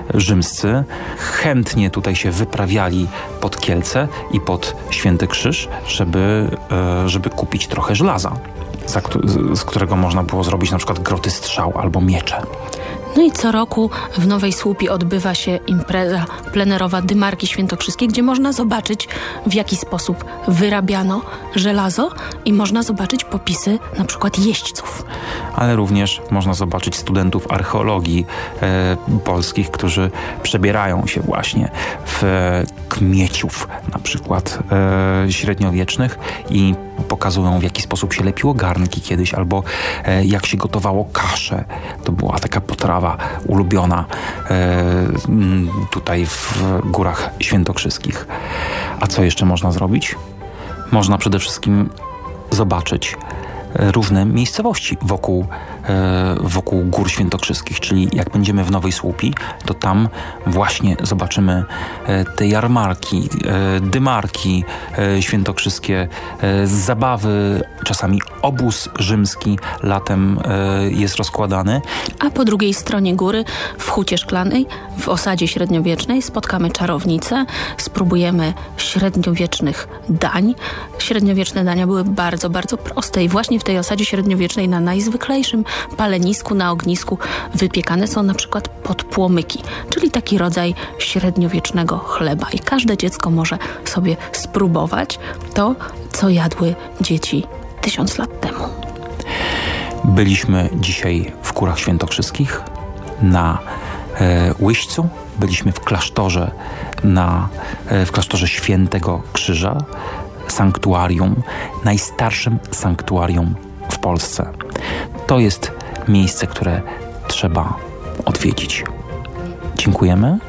rzymscy chętnie tutaj się wyprawiali pod Kielce i pod Święty Krzyż, żeby kupić trochę żelaza, z którego można było zrobić na przykład groty strzał albo miecze. No i co roku w Nowej Słupii odbywa się impreza plenerowa Dymarki Świętokrzyskie, gdzie można zobaczyć, w jaki sposób wyrabiano żelazo i można zobaczyć popisy na przykład jeźdźców. Ale również można zobaczyć studentów archeologii polskich, którzy przebierają się właśnie w kmieciów na przykład średniowiecznych i pokazują, w jaki sposób się lepiło garnki kiedyś, albo jak się gotowało kaszę. To była taka potrawa ulubiona tutaj w Górach Świętokrzyskich. A co jeszcze można zrobić? Można przede wszystkim zobaczyć różne miejscowości wokół Gór Świętokrzyskich, czyli jak będziemy w Nowej Słupii, to tam właśnie zobaczymy te jarmarki, dymarki świętokrzyskie, zabawy, czasami obóz rzymski latem jest rozkładany. A po drugiej stronie góry, w Hucie Szklanej, w osadzie średniowiecznej spotkamy czarownicę, spróbujemy średniowiecznych dań. Średniowieczne dania były bardzo, bardzo proste i właśnie w tej osadzie średniowiecznej na najzwyklejszym palenisku, na ognisku wypiekane są na przykład podpłomyki, czyli taki rodzaj średniowiecznego chleba i każde dziecko może sobie spróbować to, co jadły dzieci 1000 lat temu. Byliśmy dzisiaj w Górach Świętokrzyskich na Łyścu, byliśmy w klasztorze w klasztorze Świętego Krzyża, sanktuarium, najstarszym sanktuarium w Polsce. To jest miejsce, które trzeba odwiedzić. Dziękujemy.